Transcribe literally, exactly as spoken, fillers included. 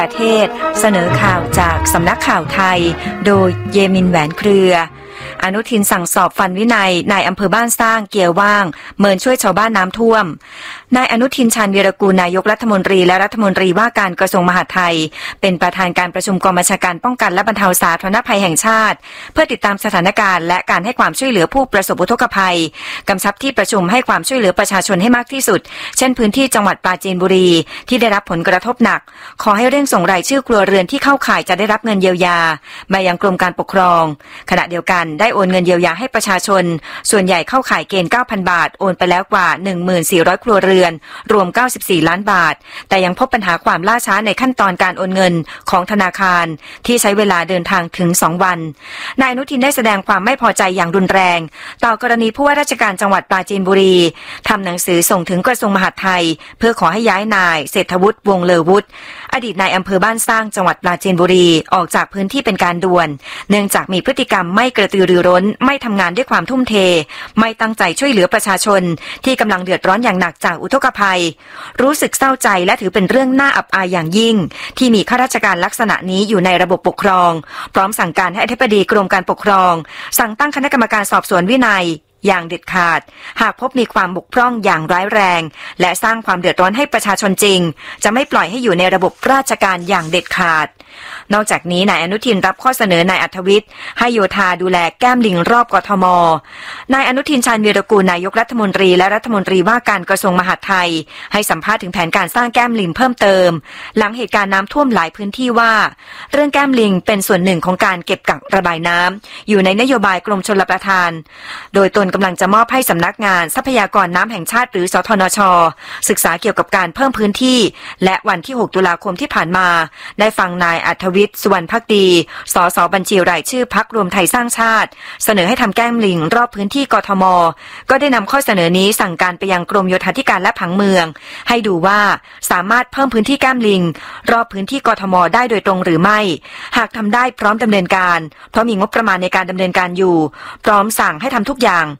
ประเทศเสนอข่าวจากสำนักข่าวไทยโดยเยมินแหวนเครืออนุทินสั่งสอบฟันวินัยนายอำเภอบ้านสร้างเกียร์ว่างเมินช่วยชาวบ้านน้ำท่วมนายอนุทินชาญวีรกูลนายกรัฐมนตรีและรัฐมนตรีว่าการกระทรวงมหาดไทยเป็นประธานการประชุมกองบัญชาการป้องกันและบรรเทาสาธารณภัยแห่งชาติเพื่อติดตามสถานการณ์และการให้ความช่วยเหลือผู้ประสบอุทกภัยกำชับที่ประชุมให้ความช่วยเหลือประชาชนให้มากที่สุดเช่นพื้นที่จังหวัดปราจีนบุรีที่ได้รับผลกระทบหนักขอให้เร่งส่งรายชื่อครัวเรือนที่เข้าข่ายจะได้รับเงินเยียวยามายังกรมการปกครองขณะเดียวกันได้โอนเงินเยียวยาให้ประชาชนส่วนใหญ่เข้าข่ายเกณฑ์ เก้าพัน บาทโอนไปแล้วกว่า หนึ่งพันสี่ร้อย ครัวเรือนรวมเก้าสิบสี่ล้านบาทแต่ยังพบปัญหาความล่าช้าในขั้นตอนการโอนเงินของธนาคารที่ใช้เวลาเดินทางถึงสองวันนายอนุทินได้แสดงความไม่พอใจอย่างรุนแรงต่อกรณีผู้ว่าราชการจังหวัดปราจีนบุรีทำหนังสือส่งถึงกระทรวงมหาดไทยเพื่อขอให้ย้ายนายเศรษฐวุฒิวงศ์เลอวุฒิอดีตนายอำเภอบ้านสร้างจังหวัดปราจีนบุรีออกจากพื้นที่เป็นการด่วนเนื่องจากมีพฤติกรรมไม่กระตือรือร้นไม่ทำงานด้วยความทุ่มเทไม่ตั้งใจช่วยเหลือประชาชนที่กำลังเดือดร้อนอย่างหนักจากอุทกภัยรู้สึกเศร้าใจและถือเป็นเรื่องน่าอับอายอย่างยิ่งที่มีข้าราชการลักษณะนี้อยู่ในระบบปกครองพร้อมสั่งการให้อธิบดีกรมการปกครองสั่งตั้งคณะกรรมการสอบสวนวินัยอย่างเด็ดขาดหากพบมีความบกพร่องอย่างร้ายแรงและสร้างความเดือดร้อนให้ประชาชนจริงจะไม่ปล่อยให้อยู่ในระบบราชการอย่างเด็ดขาดนอกจากนี้นายอนุทินรับข้อเสนอนายอัธวิทย์ให้โยธาดูแลแก้มลิงรอบกทมนายอนุทินชาญวีรกูลนายกรัฐมนตรีและรัฐมนตรีว่าการกระทรวงมหาดไทยให้สัมภาษณ์ถึงแผนการสร้างแก้มลิงเพิ่มเติมหลังเหตุการณ์น้ำท่วมหลายพื้นที่ว่าเรื่องแก้มลิงเป็นส่วนหนึ่งของการเก็บกักระบายน้ำอยู่ในนโยบายกรมชลประทานโดยตนกำลังจะมอบให้สำนักงานทรัพยากรน้ำแห่งชาติหรือสทนช.ศึกษาเกี่ยวกับการเพิ่มพื้นที่และวันที่หกตุลาคมที่ผ่านมาได้ฟังนายอัธวิทย์สุวรรณภักดีสสบัญชีรายชื่อพรรครวมไทยสร้างชาติเสนอให้ทำแก้มลิงรอบพื้นที่กทมก็ได้นำข้อเสนอนี้สั่งการไปยังกรมโยธาธิการและผังเมืองให้ดูว่าสามารถเพิ่มพื้นที่แก้มลิงรอบพื้นที่กทมได้โดยตรงหรือไม่หากทำได้พร้อมดำเนินการเพราะมีงบประมาณในการดำเนินการอยู่พร้อมสั่งให้ทำทุกอย่าง